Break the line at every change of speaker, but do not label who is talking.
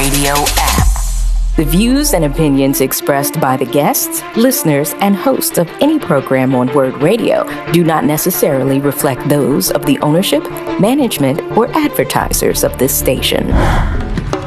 Radio app. The views and opinions expressed by the guests, listeners, and hosts of any program on Word Radio do not necessarily reflect those of the ownership, management, or advertisers of this station.